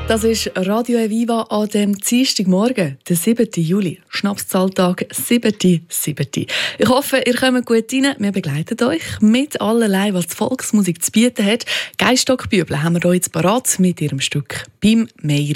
Das ist Radio Eviva an dem Dienstagmorgen, der 7. Juli. Schnapszahltag 7.7. Ich hoffe, ihr kommt gut rein. Wir begleiten euch mit allerlei, was die Volksmusik zu bieten hat. Geisstockbüble haben wir hier jetzt parat mit ihrem Stück «Beim Meiri».